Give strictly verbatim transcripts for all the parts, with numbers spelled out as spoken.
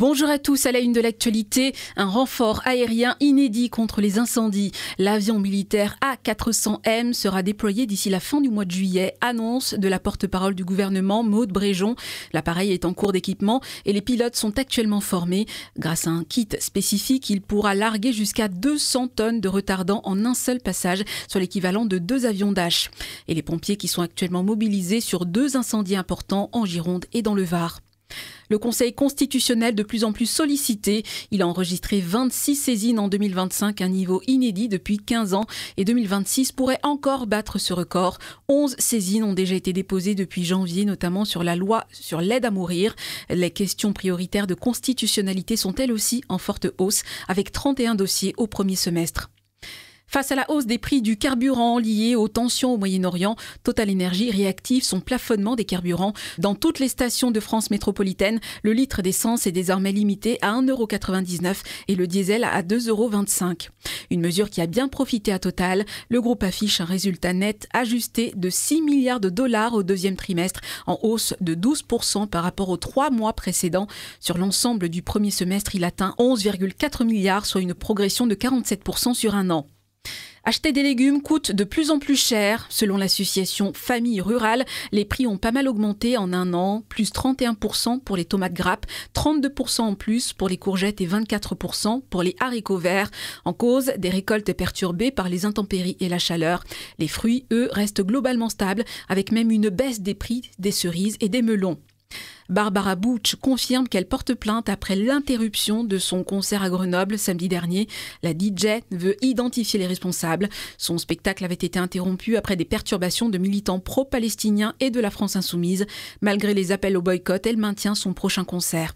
Bonjour à tous, à la une de l'actualité, un renfort aérien inédit contre les incendies. L'avion militaire A quatre cents M sera déployé d'ici la fin du mois de juillet, annonce de la porte-parole du gouvernement Maud Bréjon. L'appareil est en cours d'équipement et les pilotes sont actuellement formés. Grâce à un kit spécifique, il pourra larguer jusqu'à deux cents tonnes de retardant en un seul passage, soit l'équivalent de deux avions Dash. Et les pompiers qui sont actuellement mobilisés sur deux incendies importants en Gironde et dans le Var. Le Conseil constitutionnel de plus en plus sollicité. Il a enregistré vingt-six saisines en deux mille vingt-cinq, un niveau inédit depuis quinze ans. Et deux mille vingt-six pourrait encore battre ce record. onze saisines ont déjà été déposées depuis janvier, notamment sur la loi sur l'aide à mourir. Les questions prioritaires de constitutionnalité sont elles aussi en forte hausse, avec trente et un dossiers au premier semestre. Face à la hausse des prix du carburant liée aux tensions au Moyen-Orient, TotalEnergies réactive son plafonnement des carburants. Dans toutes les stations de France métropolitaine, le litre d'essence est désormais limité à un euro quatre-vingt-dix-neuf et le diesel à deux euros vingt-cinq. Une mesure qui a bien profité à Total. Le groupe affiche un résultat net ajusté de six milliards de dollars au deuxième trimestre, en hausse de douze pour cent par rapport aux trois mois précédents. Sur l'ensemble du premier semestre, il atteint onze virgule quatre milliards, soit une progression de quarante-sept pour cent sur un an. Acheter des légumes coûte de plus en plus cher. Selon l'association Famille Rurale, les prix ont pas mal augmenté en un an, plus trente et un pour cent pour les tomates grappes, trente-deux pour cent en plus pour les courgettes et vingt-quatre pour cent pour les haricots verts. En cause, des récoltes perturbées par les intempéries et la chaleur. Les fruits, eux, restent globalement stables, avec même une baisse des prix des cerises et des melons. Barbara Butch confirme qu'elle porte plainte après l'interruption de son concert à Grenoble samedi dernier. La D J veut identifier les responsables. Son spectacle avait été interrompu après des perturbations de militants pro-palestiniens et de la France insoumise. Malgré les appels au boycott, elle maintient son prochain concert.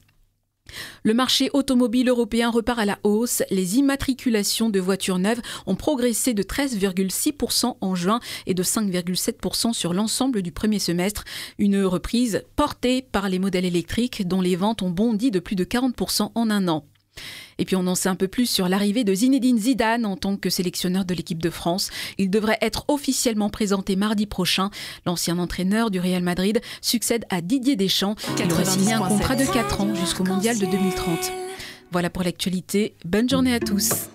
Le marché automobile européen repart à la hausse. Les immatriculations de voitures neuves ont progressé de treize virgule six pour cent en juin et de cinq virgule sept pour cent sur l'ensemble du premier semestre. Une reprise portée par les modèles électriques dont les ventes ont bondi de plus de quarante pour cent en un an. Et puis on en sait un peu plus sur l'arrivée de Zinedine Zidane en tant que sélectionneur de l'équipe de France. Il devrait être officiellement présenté mardi prochain. L'ancien entraîneur du Real Madrid succède à Didier Deschamps. Il aurait signé un contrat de quatre ans jusqu'au mondial de deux mille trente. Voilà pour l'actualité. Bonne journée à tous.